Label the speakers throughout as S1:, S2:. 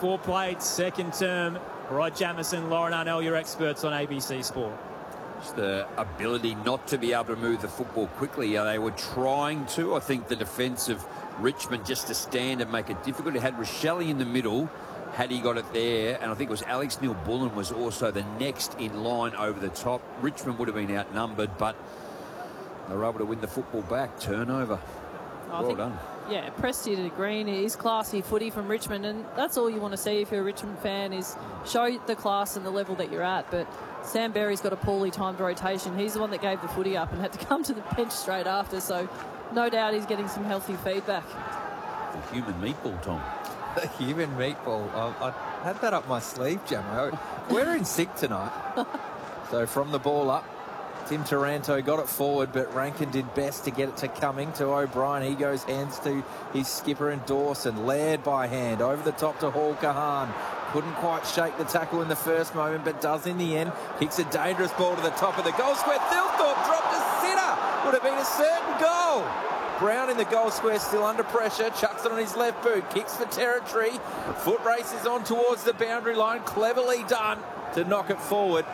S1: 4 played, second term. Rod Jamison, Lauren Arnell, your experts on ABC Sport.
S2: Just the ability not to be able to move the football quickly. They were trying to. I think the defence of Richmond just to stand and make it difficult. It had Rochelle in the middle, had he got it there, and I think it was Alex Neil-Bullen was also the next in line over the top. Richmond would have been outnumbered, but they were able to win the football back. Turnover. Well done.
S3: Yeah, pressed you to the green. It is classy footy from Richmond, and that's all you want to see if you're a Richmond fan, is show the class and the level that you're at. But Sam Berry's got a poorly timed rotation. He's the one that gave the footy up and had to come to the bench straight after, so no doubt he's getting some healthy feedback.
S2: The human meatball, Tom.
S4: The human meatball. I had that up my sleeve, Jamo. We're in sync tonight. So from the ball up, Tim Taranto got it forward, but Rankin did best to get it to Cumming, to O'Brien. He goes hands to his skipper and Dawson. Laird by hand, over the top to Hall Kahan. Couldn't quite shake the tackle in the first moment, but does in the end. Kicks a dangerous ball to the top of the goal square. Thilthorpe dropped a sitter. Would have been a certain goal. Brown in the goal square, still under pressure. Chucks it on his left boot. Kicks for territory. Foot races on towards the boundary line. Cleverly done to knock it forward.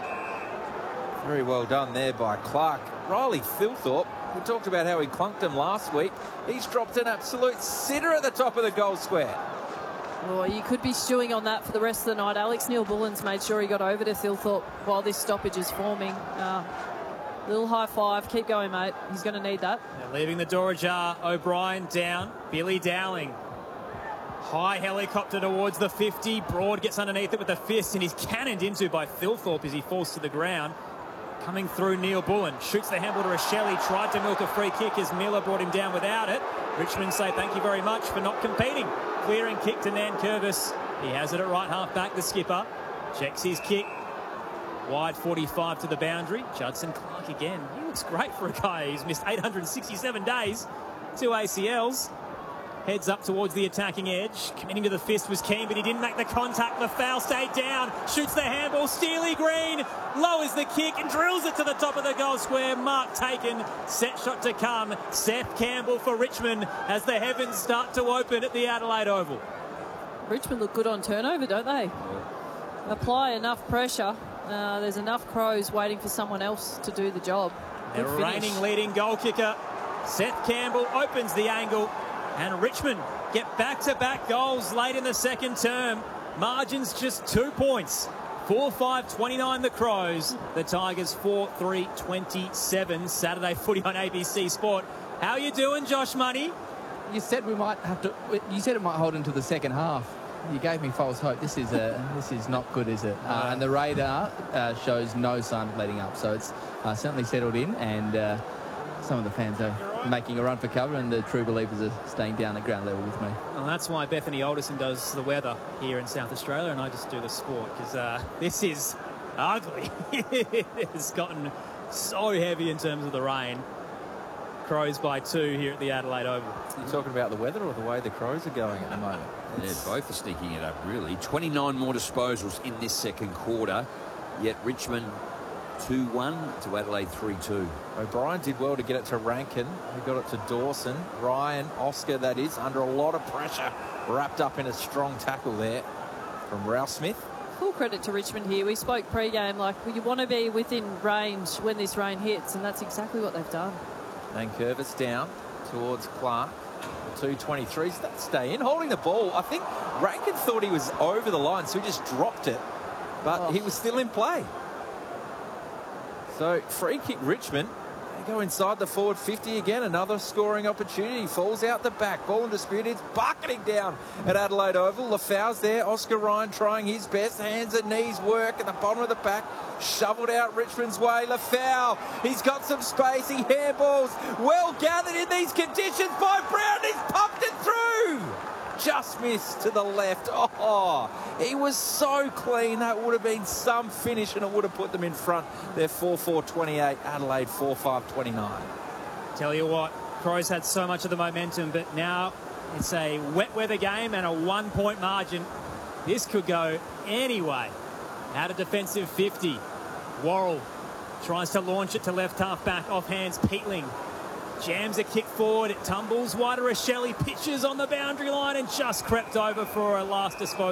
S4: Very well done there by Clark. Riley Thilthorpe, we talked about how he clunked him last week. He's dropped an absolute sitter at the top of the goal square.
S3: Oh, you could be stewing on that for the rest of the night. Alex Neil-Bullen's made sure he got over to Thilthorpe while this stoppage is forming. Little high five. Keep going, mate. He's going to need that.
S1: Now leaving the door ajar. O'Brien down. Billy Dowling. High helicopter towards the 50. Broad gets underneath it with the fist, and he's cannoned into by Thilthorpe as he falls to the ground. Coming through, Neil-Bullen shoots the handball to Rochelle. Tried to milk a free kick as Miller brought him down without it. Richmond say thank you very much for not competing. Clearing kick to Nankervis. He has it at right half back, the skipper. Checks his kick. Wide 45 to the boundary. Judson Clark again. He looks great for a guy who's missed 867 days. 2 ACLs. Heads up towards the attacking edge. Committing to the fist was keen, but he didn't make the contact. The foul stayed down. Shoots the handball. Steely Green lowers the kick and drills it to the top of the goal square. Mark taken. Set shot to come. Seth Campbell for Richmond as the heavens start to open at the Adelaide Oval.
S3: Richmond look good on turnover, don't they? Apply enough pressure. There's enough Crows waiting for someone else to do the job.
S1: The reigning leading goal kicker, Seth Campbell, opens the angle. And Richmond get back-to-back goals late in the second term. Margins just 2 points. 4-5-29 the Crows. The Tigers 4-3-27. Saturday footy on ABC Sport. How you doing, Josh Money?
S5: You said we might have to. You said it might hold into the second half. You gave me false hope. This is not good, is it? And the radar shows no sign of letting up. So it's certainly settled in, and some of the fans are making a run for cover, and the true believers are staying down at ground level with me.
S1: Well, that's why Bethany Alderson does the weather here in South Australia, and I just do the sport, because this is ugly. It's gotten so heavy in terms of the rain. Crows by 2 here at the Adelaide Oval.
S4: You're talking about the weather or the way the Crows are going at the moment?
S2: Yeah, both are sneaking it up, really. 29 more disposals in this second quarter, yet Richmond 2-1 to Adelaide 3-2.
S4: O'Brien did well to get it to Rankin. He got it to Dawson. Ryan, Oscar, that is, under a lot of pressure. Wrapped up in a strong tackle there from Ralph Smith.
S3: Full credit to Richmond here. We spoke pre-game, like, you want to be within range when this rain hits, and that's exactly what they've done.
S4: Nankervis down towards Clark. The 2.23s, that stay in. Holding the ball. I think Rankin thought he was over the line, so he just dropped it. But he was still in play. So, free kick Richmond. They go inside the forward 50 again. Another scoring opportunity. Falls out the back. Ball in dispute. It's bucketing down at Adelaide Oval. Lafau's there. Oscar Ryan trying his best. Hands and knees work at the bottom of the pack. Shoveled out Richmond's way. Lafau. He's got some space. He hairballs. Well gathered in these conditions by Brown. He's pumped it through. Just missed to the left. Oh, he was so clean. That would have been some finish, and it would have put them in front. They're 4-4-28. Adelaide 4-5-29.
S1: Tell you what, Crows had so much of the momentum, but now it's a wet weather game and a 1 point margin. This could go anyway. Out of defensive 50. Worrell tries to launch it to left half back. Off hands, Peatling. Jams a kick forward. It tumbles wide. Rochelle pitches on the boundary line and just crept over for a last disposal.